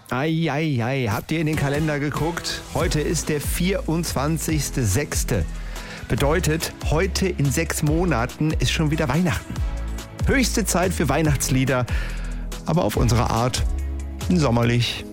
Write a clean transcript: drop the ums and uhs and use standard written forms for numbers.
Ei, habt ihr in den Kalender geguckt? Heute ist der 24.06. Bedeutet, heute in 6 Monaten ist schon wieder Weihnachten. Höchste Zeit für Weihnachtslieder, aber auf unsere Art sommerlich.